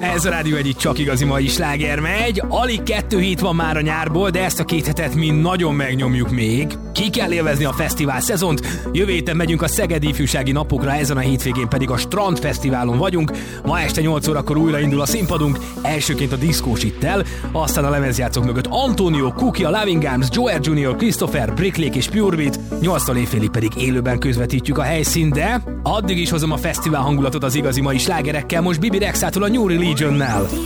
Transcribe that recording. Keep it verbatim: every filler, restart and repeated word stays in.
Ez a Rádió egy csak igazi mai sláger megy. Alig kettő hét van már a nyárból, de ezt a két hetet mi nagyon megnyomjuk még. Ki kell élvezni a fesztivál szezont. Jövő héten megyünk a Szegedi Ifjúsági Napokra, ezen a hétvégén pedig a Strand Fesztiválon vagyunk. Ma este nyolc órakor újra indul a színpadunk, elsőként a diszkós ittel, aztán a lemezjátszók mögött Antonio, Cookie, a Loving Arms, Joel junior, Christopher, Bricklake és Purebeat, nyolctól éjfélig pedig élőben közvetítjük a helyszínt, de addig is hozom a fesztivál hangulatot az igazi mai slágerekkel, most Bibi Rexától a New Religionnel.